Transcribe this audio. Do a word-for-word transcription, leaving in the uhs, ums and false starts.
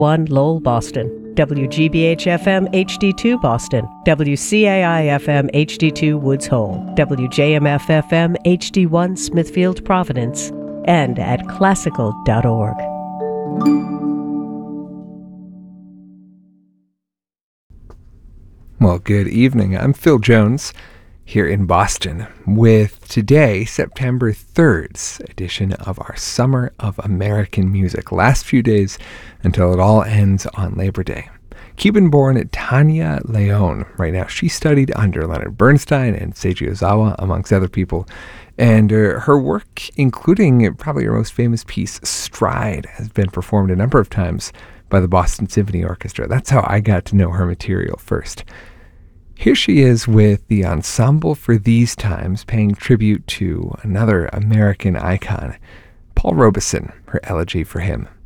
one Lowell, Boston, W G B H F M H D two Boston, W C A I F M H D two Woods Hole, W J M F F M H D one Smithfield, Providence, and at classical dot org. Well, good evening. I'm Phil Jones here in Boston with today, September third's edition of our Summer of American Music. Last few days until it all ends on Labor Day. Cuban-born Tanya León, right now, she studied under Leonard Bernstein and Seiji Ozawa, amongst other people. And uh, her work, including probably her most famous piece, Stride, has been performed a number of times by the Boston Symphony Orchestra. That's how I got to know her material first. Here she is with the Ensemble for These Times, paying tribute to another American icon, Paul Robeson, her elegy for him.